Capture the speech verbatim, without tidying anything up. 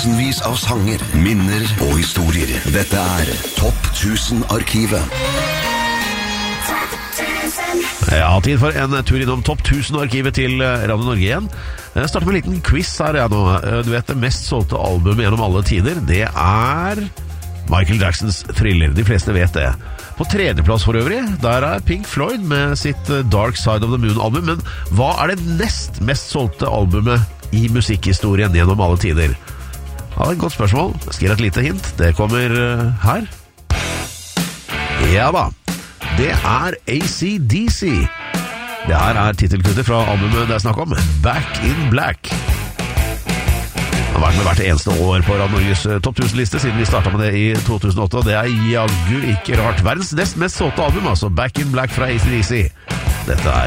Tusenvis av sanger, minner og historier. Dette er Topp tusen-arkivet. Ja, tid for en tur innom Topp tusen-arkivet til Radio Norge igjen. Jeg starter med en liten quiz her jeg nå. Du vet, det mest solgte albumet gjennom alle tider, det er Michael Jacksons Thriller. De fleste vet det. På tredjeplass for øvrig, der er Pink Floyd med sitt Dark Side of the Moon-album. Men hva er det nest mest solgte albumet i musikkhistorien gjennom alle tider? Ja, et godt spørsmål. Jeg skal gi et lite hint. Det kommer her. Ja da. Det er A C D C. Det her er titelkuttet fra albumet det er snakk om, Back in Black. Det har vært med hvert eneste år på Radio Norges topp tusen-liste siden vi startet med det i to tusen og åtte, og det er jaggu ikke rart. Verdens nest mest solgte album, altså Back in Black fra A C D C. Dette er